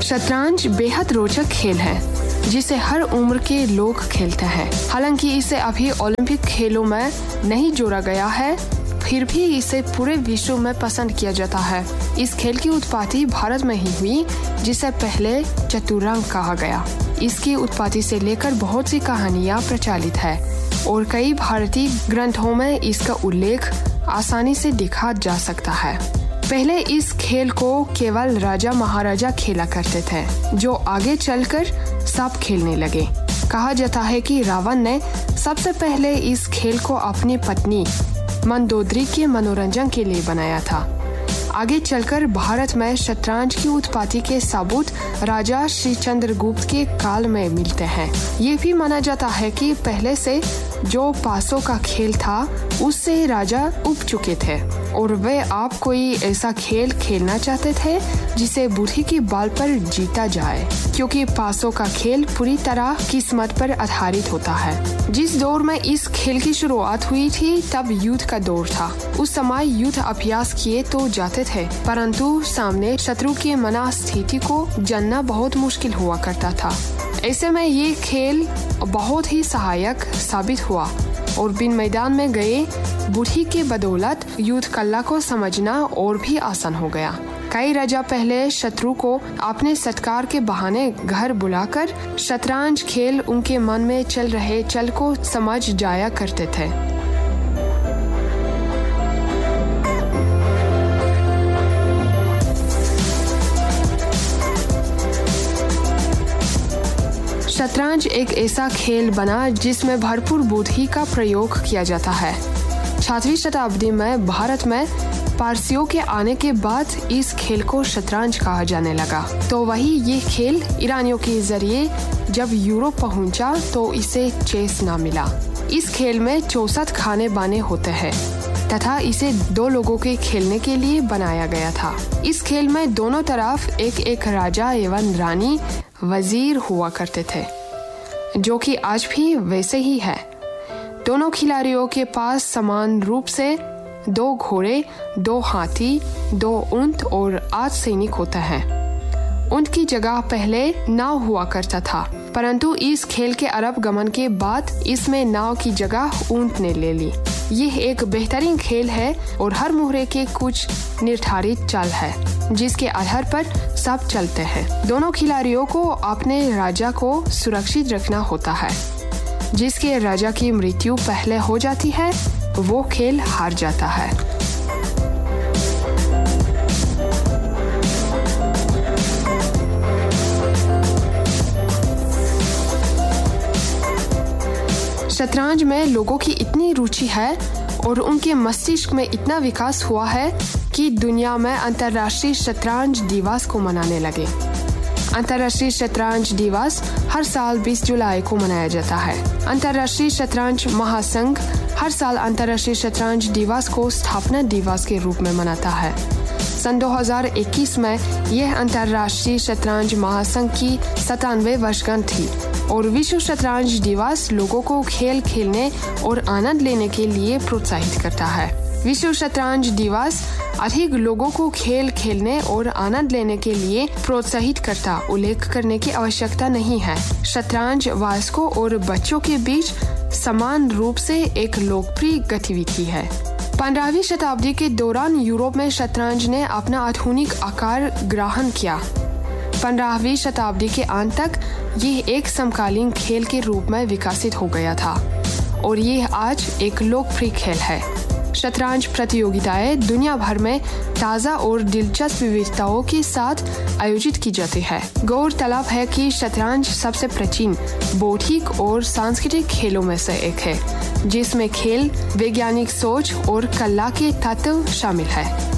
शतरंज बेहद रोचक खेल है जिसे हर उम्र के लोग खेलते हैं। हालांकि इसे अभी ओलंपिक खेलों में नहीं जोड़ा गया है, फिर भी इसे पूरे विश्व में पसंद किया जाता है। इस खेल की उत्पत्ति भारत में ही हुई, जिसे पहले चतुरंग कहा गया। इसकी उत्पत्ति से लेकर बहुत सी कहानियां प्रचलित है और कई भारतीय ग्रंथों में इसका उल्लेख आसानी से देखा जा सकता है। पहले इस खेल को केवल राजा महाराजा खेला करते थे, जो आगे चलकर सब खेलने लगे। कहा जाता है कि रावण ने सबसे पहले इस खेल को अपनी पत्नी मंदोदरी के मनोरंजन के लिए बनाया था। आगे चलकर भारत में शतरंज की उत्पत्ति के सबूत राजा श्री चंद्रगुप्त के काल में मिलते हैं। ये भी माना जाता है कि पहले से जो पासों का खेल था उससे राजा उब चुके थे और वे आप कोई ऐसा खेल खेलना चाहते थे जिसे बुद्धि के बल पर जीता जाए, क्योंकि पासों का खेल पूरी तरह किस्मत पर आधारित होता है। जिस दौर में इस खेल की शुरुआत हुई थी तब युद्ध का दौर था। उस समय युद्ध अभ्यास किए तो जाते थे, परंतु सामने शत्रु की मनस्थिति को जानना बहुत मुश्किल हुआ करता था। ऐसे में ये खेल बहुत ही सहायक साबित हुआ और बिन मैदान में गए बुद्धि के बदौलत युद्ध कला को समझना और भी आसान हो गया। कई राजा पहले शत्रु को अपने सत्कार के बहाने घर बुलाकर शतरंज खेल उनके मन में चल रहे चल को समझ जाया करते थे। शतरंज एक ऐसा खेल बना जिसमें भरपूर बुद्धि का प्रयोग किया जाता है। 7वीं शताब्दी में भारत में पारसियों के आने के बाद इस खेल को शतरंज कहा जाने लगा। तो वही ये खेल ईरानियों के जरिए जब यूरोप पहुंचा तो इसे चेस नाम मिला। इस खेल में 64 खाने बाने होते हैं तथा इसे 2 लोगों के खेलने के लिए बनाया गया था। इस खेल में दोनों तरफ एक एक राजा एवं रानी वजीर हुआ करते थे, जो कि आज भी वैसे ही है। दोनों खिलाड़ियों के पास समान रूप से 2 घोड़े, 2 हाथी, 2 ऊंट और 8 सैनिक होते हैं। ऊंट की जगह पहले नाव हुआ करता था, परंतु इस खेल के अरब गमन के बाद इसमें नाव की जगह ऊंट ने ले ली। यह एक बेहतरीन खेल है और हर मुहरे के कुछ निर्धारित चाल है जिसके आधार पर सब चलते हैं। दोनों खिलाड़ियों को अपने राजा को सुरक्षित रखना होता है। जिसके राजा की मृत्यु पहले हो जाती है वो खेल हार जाता है। शतरंज में लोगों की इतनी रुचि है और उनके मस्तिष्क में इतना विकास हुआ है कि दुनिया में अंतर्राष्ट्रीय शतरंज दिवस को मनाने लगे। अंतर्राष्ट्रीय शतरंज दिवस हर साल 20 जुलाई को मनाया जाता है। अंतर्राष्ट्रीय शतरंज महासंघ हर साल अंतर्राष्ट्रीय शतरंज दिवस को स्थापना दिवस के रूप में मनाता है। सन 2021 में यह अंतर्राष्ट्रीय शतरंज महासंघ की 97वें वर्षगांठ थी और विश्व शतरंज दिवस लोगों को खेल खेलने और आनंद लेने के लिए प्रोत्साहित करता है। विश्व शतरंज दिवस अधिक लोगों को खेल खेलने और आनंद लेने के लिए प्रोत्साहित करता उल्लेख करने की आवश्यकता नहीं है। शतरंज वयस्कों और बच्चों के बीच समान रूप से एक लोकप्रिय गतिविधि है। 15वीं शताब्दी के दौरान यूरोप में शतरंज ने अपना आधुनिक आकार ग्रहण किया। 15वीं शताब्दी के अंत तक यह एक समकालीन खेल के रूप में विकसित हो गया था और यह आज एक लोकप्रिय खेल है। शतरंज प्रतियोगिताएं दुनिया भर में ताज़ा और दिलचस्प विविधताओं के साथ आयोजित की जाती है। गौरतलब है कि शतरंज सबसे प्राचीन बौद्धिक और सांस्कृतिक खेलों में से एक है, जिसमें खेल, वैज्ञानिक सोच और कला के तत्व शामिल है।